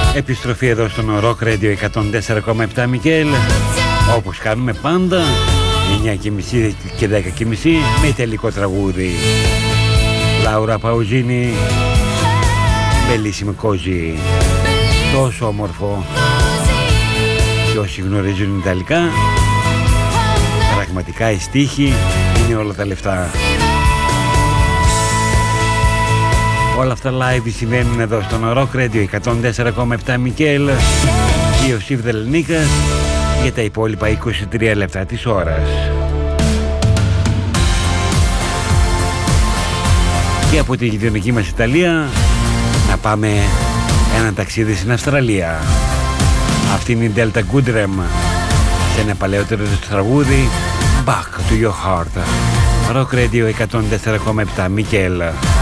Επιστροφή εδώ στον Rock Radio 104,7 Μικέλ. Όπως κάνουμε πάντα 9.30 και 10.30 με τελικό τραγούδι. Λάουρα Παουζίνη, Bellissimo Così. Τόσο όμορφο. Και όσοι γνωρίζουν Ιταλικά, πραγματικά οι στίχοι είναι όλα τα λεφτά. Όλα αυτά live συμβαίνουν εδώ στον Rock Radio 104,7 Μικέλ και ο Σιβ Δελνίκας για τα υπόλοιπα 23 λεπτά της ώρας. Και από τη γειτονική μας Ιταλία να πάμε ένα ταξίδι στην Αυστραλία. Αυτή είναι η Delta Goodrem σε ένα παλαιότερο τραγούδι Back to Your Heart. Rock Radio 104,7 Μικέλ.